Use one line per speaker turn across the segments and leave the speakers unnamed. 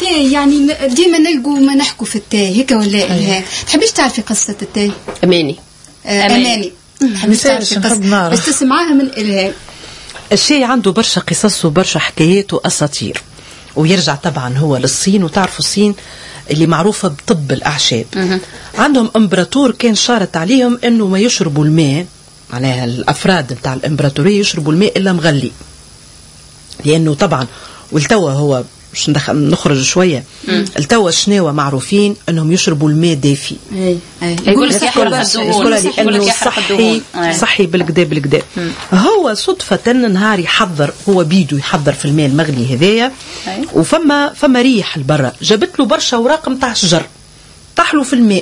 التاي يعني ديما نلقوا ما نحكوا في التاي هيك ولا إلهام؟ تحبيش تعرفي قصة التاي؟
أماني
تحبيش تعرفي قصة بس تسمعها من إلهام.
الشاي عنده برشا قصص وبرشا حكايات وأساطير، ويرجع طبعا هو للصين. وتعرفوا الصين اللي معروفة بطب الأعشاب. عندهم إمبراطور كان شارط عليهم أنه ما يشربوا الماء، معناها الأفراد بتاع الإمبراطورية يشربوا الماء إلا مغلي، لأنه طبعا والتوا هو مش نخرج شوية. التوا شناوة معروفين أنهم يشربوا الماء دافي.
يقول لك
صحي بالكدا. هو صدفة نهار يحضر هو بيدو يحضر في الماء المغلي هذايا، وفما ريح البرة جابت له برشا أوراق متاع شجر طحلوا في الماء.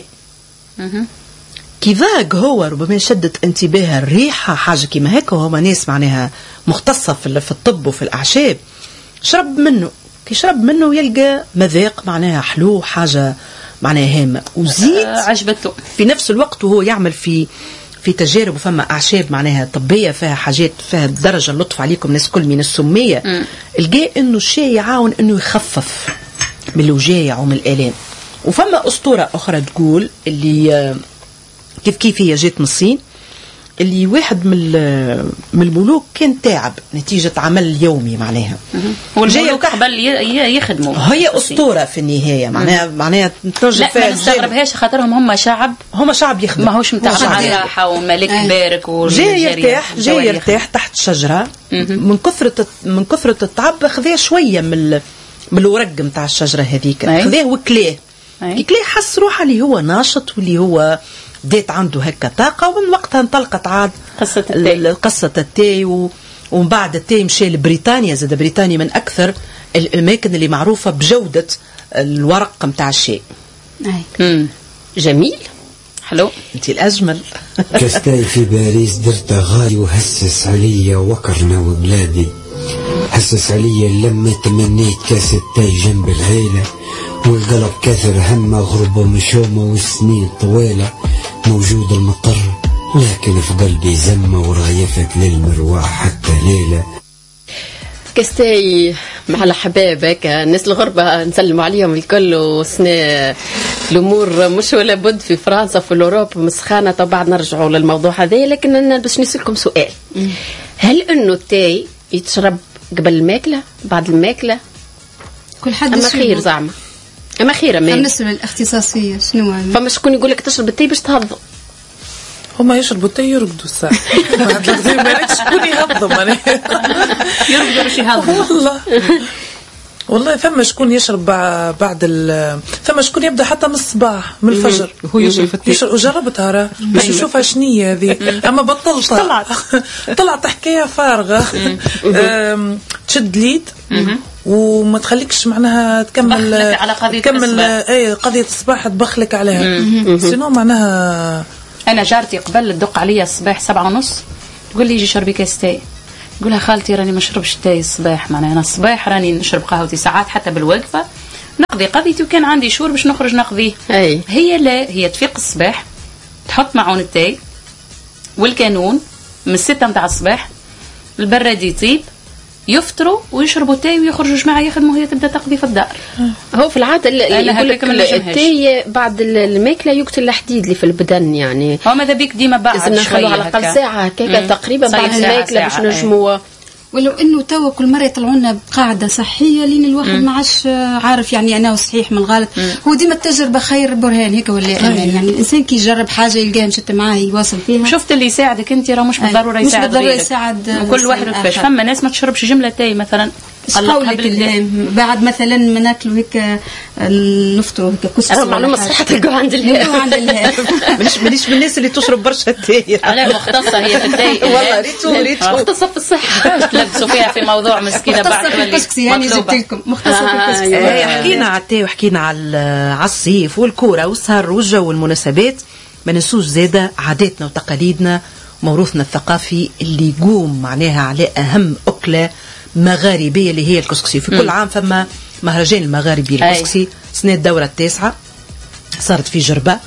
كذاك هو ربما شدت انتباه الريحة حاجة كما هيك، وهما ناس معناها مختصة في الطب وفي الأعشاب. شرب منه، كي شرب منه يلقى مذاق معناها حلو، حاجة معناها هامة، وزيد
عجبته
في نفس الوقت. وهو يعمل في تجارب، وفما أعشاب معناها طبية فيها حاجات فيها درجة اللطف عليكم ناس كل من السمية. لقى إنه الشيء يعاون إنه يخفف من الوجاع ومن الآلام. وفما أسطورة أخرى تقول اللي كيف هي جات من الصين، اللي واحد من الملوك كان تعب نتيجة عمل يومي معناها.
هو الملوك قبل يخدموا.
هي أسطورة في النهاية معناها تنجم
لا ما نستغربهاش خاطرهم هم شعب
يخدم،
ماهوش متاع راحة وملك بارك
جاي يرتاح تحت الشجرة. من كثرة التعب خذا شوية من الورق متاع الشجرة هذيك، خذاه وكلاه. كلاه حس روحه اللي هو ناشط واللي هو ديت عنده هكا طاقة. ومن وقتها انطلقت عاد قصة التاي. ومن بعد التاي مشى لبريطانيا. زاد بريطانيا من أكثر الأماكن اللي معروفة بجودة الورق متاع الشاي.
جميل حلو.
انت الأجمل.
كاستاي في باريس درته غالي وهسس عليا وكرنا وبلادي. هسس عليا لما تمنيت كاس التاي جنب العيلة، والقلب كثر همه غربة مشومة والسنين طويلة. موجود المطر لكن في قلبي زمة ورايفت للمروح حتى ليلة.
كاستاي مع الحباب الناس الغربة نسلموا عليهم الكل. وسنا الأمور مش ولا بد في فرنسا في الأوروب مسخانة. طبعا نرجعوا للموضوع هذا، لكن أنا باش نسألكم سؤال. هل إنه التاي يتشرب قبل الماكلة بعد الماكلة؟
كل حد
أما خير زعما أما خير أمان.
بالنسبة للاختصاصية شنو يعني؟
فما شكون يقول لك تشرب التاي باش تهضم؟
هما يشربوا التاي يرقدوا الساعة. ما لكش شكون يهضم
يرقدوا باش يهضم.
والله ثم شكون يشرب بعد ثم شكون يبدا حتى من الصباح من الفجر
هو يشرب التاي.
وجربتها راه باش نشوفها شنية هذه. اما بطلتها طلعت حكايه فارغه. تشد ليد وما تخليكش معناها تكمل قضيه الصباح تبخلك عليها. سينو معناها
انا جارتي قبل تدق عليا الصباح 7:30 تقول لي يجي شربي كاس تاي. نقولها خالتي راني ما نشربش تاي الصباح، معناها انا الصباح راني نشرب قهوتي ساعات حتى بالوقفه نقضي قضيتي، وكان عندي شهور باش نخرج نقضيه. هي لا هي تفيق الصباح تحط معون التاي والكانون من 6 متاع الصباح، البراد يطيب يفطروا ويشربوا تاي ويخرجوا جماعه يخدموا، هي تبدا تقضي في الدار. هو في العاده يقول لك التاي بعد الماكله يقتل الحديد اللي في البدن، يعني هو ماذا بيك ديما بعد شويه على الاقل ساعه هكاك تقريبا بعد الماكله باش نجموا.
ولو انه توا كل مره يطلعوا لنا بقاعده صحيه لين الواحد ما عادش عارف يعني انه صحيح من الغلط. هو ديما التجربه خير برهان هيك ولا امان. يعني الانسان كي يجرب حاجه يلقاها مشت معاه يواصل فيها.
شفت اللي يساعدك انت راه مش بالضروره يساعد غيرك. كل واحد كيفاش. فما ناس ما تشربش جمله تاي مثلا
قولك بعد مثلا ما ناكلوا هيك نفطروا هيك كسكس.
معلومه صحيحه تلقوا عند الهاب.
مانيش من الناس اللي تشرب برشا تاي.
لا مختصه هي في التاي.
والله ريتو
مختصه في الصحه. تلبسوا فيها في موضوع مسكينه بعد
الكسكسي يعني جبت لكم مختصه في الكسكسي.
حكينا على التاي وحكينا على الصيف والكوره والسهر والجو والمناسبات. ما ننسوش زاده عاداتنا وتقاليدنا وموروثنا الثقافي اللي يقوم معناها على اهم اكله مغاربيه اللي هي الكسكسي. في كل عام فما مهرجان المغاربي الكسكسي سنة الدورة 9 صارت في جربة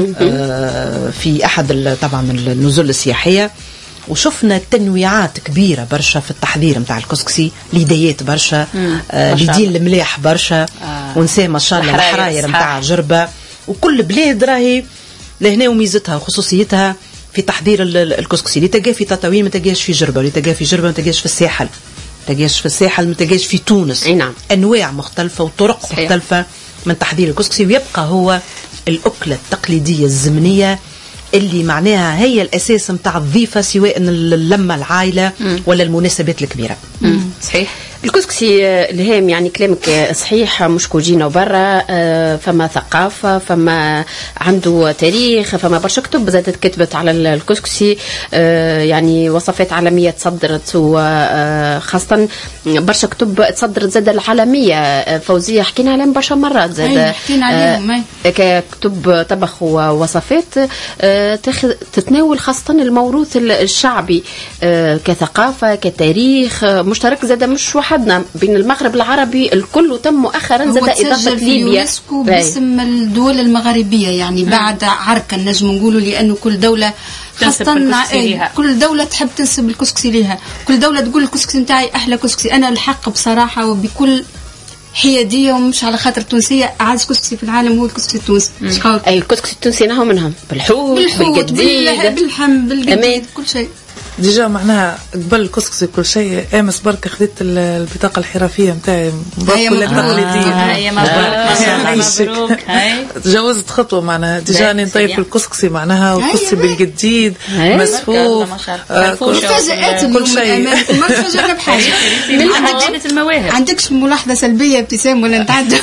في أحد طبعا النزل السياحية، وشفنا تنويعات كبيرة برشا في التحضير متاع الكسكسي، ليديات برشا، ليدين الملاح برشا، ونساه ما شاء الله الحراير نتاع جربة. وكل بلاد راهي لهنا وميزتها وخصوصيتها في تحضير الكسكسي. اللي تلقاه في تطاوين ما تلقاش في جربة، اللي تلقاه في جربة ما تلقاش في الساحل، ما تلقاش في الساحل، ما تلقاش في تونس.
نعم.
انواع مختلفه وطرق صحيح. مختلفه من تحضير الكسكسي، ويبقى هو الاكله التقليديه الزمنيه اللي معناها هي الاساس نتاع الضيفه، سواء اللمه العائله ولا المناسبات الكبيره.
صحيح. الكسكسي الهام يعني كلامك صحيح، مش كوجينا وبرا، فما ثقافة، فما عنده تاريخ، فما برشا كتب زادت كتبت على الكسكسي، يعني وصفات عالمية تصدرت، وخاصة برشا كتب تصدرت زاد العالمية. فوزية حكينا عليهم برشا مرات زاد،
حكينا عليهم
ككتب طبخ ووصفات تتناول خاصة الموروث الشعبي كثقافة كتاريخ مشترك زاد، مش وحدنا بين المغرب العربي الكل، وتم مؤخرا زاد إضافة ليبيا
باسم الدول المغاربية، يعني بعد عركة نجم نقولوا، لأنه كل دولة خاصة كل دولة تحب تنسب الكسكسي ليها، كل دولة تقول الكسكسي نتاعي أحلى كسكسي. أنا الحق بصراحة وبكل حيادية ومش على خاطر تونسية، أعز كسكسي في العالم هو الكسكسي التونسي.
أي الكسكسي التونسي نهو منهم بالحوت بالجديد
باللحم بالجديد كل شيء.
ديجا معناها قبل الكسكسي كل شيء امس برك خذيت البطاقه الحرفيه نتاعي
مبروك
هي مبروك هاي
تجاوزت خطوه معناها ديجا اني نطيب الكسكسي معناها والكسكسي بالجديد مسفوف
مفاجآت كل شيء. ما تجرب حاجه
من عدد المواهب.
عندكش ملاحظه سلبيه ابتسام ولا نتعدى؟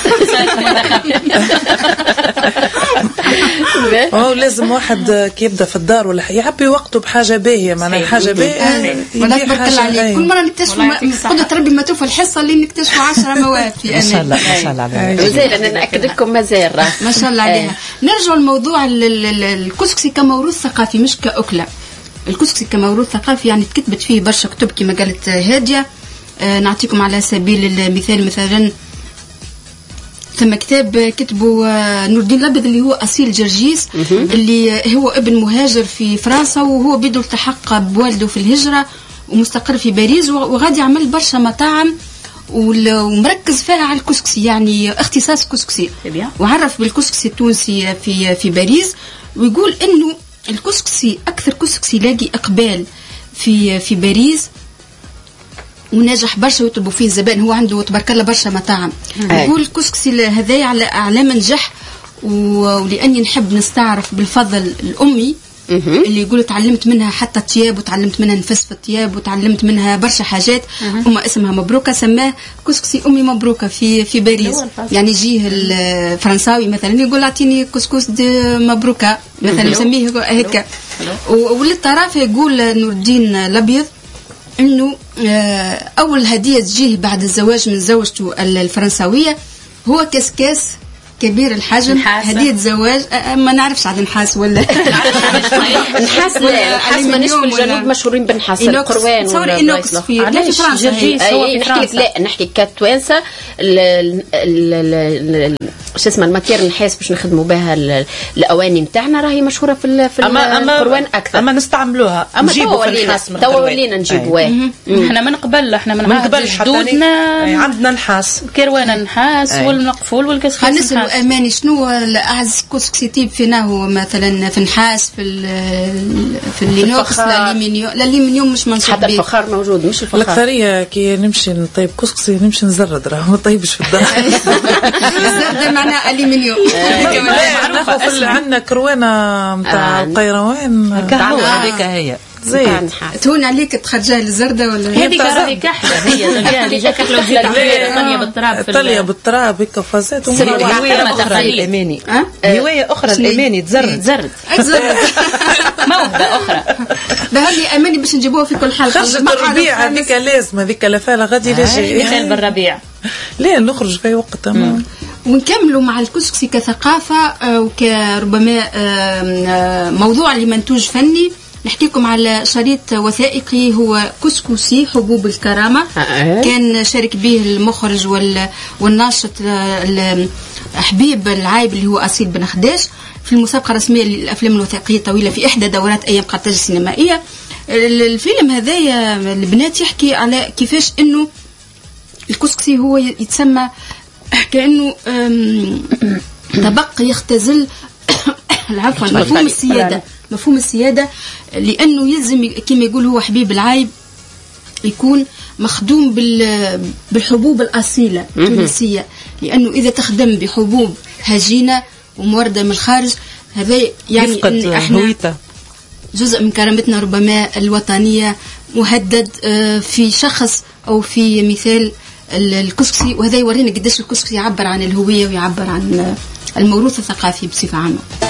لازم واحد كي يبدا في الدار ولا يعبي وقته بحاجه باهيه معناها حاجه باهيه.
ولا تبارك الله عليك، كل مره نكتشفوا قدرة ربي ما توفى الحصه اللي نكتشفوا 10 مواهب في
ما شاء الله ما شاء الله.
مازال انا ناكد لكم مازال
ما شاء الله عليها. نرجع لموضوع الكسكسي كموروث ثقافي مش كأكلة. الكسكسي كموروث ثقافي يعني تكتبت فيه برشا كتب كما قالت هادية. نعطيكم على سبيل المثال مثلا ثم كتاب كتبه نور الدين الأبيض اللي هو أصيل جرجيس، اللي هو ابن مهاجر في فرنسا، وهو بده التحق بوالده في الهجرة ومستقر في باريس، وغادي يعمل برشا مطاعم ومركز فيها على الكسكسي، يعني اختصاص كسكسي، وعرف بالكسكسي التونسي في باريس. ويقول انه الكسكسي اكثر كسكسي لاقي اقبال في باريس وناجح برشا ويطلبوا فيه الزبائن. هو عنده تبارك الله برشا مطاعم. يقول الكسكسي هذا على نجح، ولاني نحب نستعرف بالفضل الامي اللي يقول تعلمت منها حتى الطياب، وتعلمت منها نفس في الطياب، وتعلمت منها برشا حاجات. أمها اسمها مبروكة، سماه كسكسي أمي مبروكة في باريس. يعني يجيه الفرنساوي مثلا يقول أعطيني كسكس دي مبروكة مثلا، يسميه هيك. وللطرافة يقول نور الدين الأبيض إنه أول هدية تجيه بعد الزواج من زوجته الفرنساوية هو كاس كبير الحجم، هدية زواج. ما نعرفش عاد نحاس ولا
نحاس. لا نحاس مانيش في الجنوب مشهورين بنحاس القروان
ولا إنوكس في فرنسا.
لا نحكي كتوانسة شو اسمه الماتير النحاس باش نخدموا بها الاواني نتاعنا راهي مشهوره في القروان اكثر.
اما نستعملوها
نجيبوا النحاس توا ولينا نجيبوه.
احنا من قبل جدودنا
عندنا نحاس،
كروانه نحاس والمقفول والكسكس
نحاس. اماني شنو اعز كسكسي تيب فينا هو مثلا في النحاس في اللينوكس الالومنيوم مش منصوب
حتى الفخار موجود مش الفخار.
الاكثريه كي نمشي نطيب كسكسي نمشي نزرد راه ما طيبش في الدار.
الزرد معناها الومنيوم.
عندنا كروانه نتاع القيروان
هذيك هي
زي
تهون عليك تخرجها للزردة ولا
هذيك راهي كحلة. هي ديجا كحلة طلية بالتراب
طلية بالتراب هيك فازات.
هواية أخرى الأماني، هواية أخرى الأماني تزرد
موهبة أخرى.
بهذه أماني باش نجيبوها في كل حلقة.
خرجت الربيع هذيك لازم هذيك لفالة غادي لاجي
مثال بالربيع.
ليه نخرج في وقت.
ونكملوا مع الكسكسي كثقافة وكربما موضوع لمنتوج فني. نحكي لكم على شريط وثائقي هو كسكسي حبوب الكرامة. كان شارك به المخرج والناشط حبيب العايب اللي هو أصيل بن خداش في المسابقة الرسمية للأفلام الوثائقية الطويلة في إحدى دورات أيام قرطاج السينمائية. الفيلم هذايا البنات يحكي على كيفاش إنه الكسكسي هو يتسمى كأنه طبق يختزل العفو مفهوم السيادة لأنه يلزم كما يقول هو حبيب العايب يكون مخدوم بالحبوب الأصيلة التونسية، لأنه إذا تخدم بحبوب هجينة وموردة من الخارج هذا يعني إن إحنا جزء من كرامتنا ربما الوطنية مهدد في شخص أو في مثال الكسكسي، وهذا يورينا قديش الكسكسي يعبر عن الهوية ويعبر عن الموروث الثقافي بصفة عامة.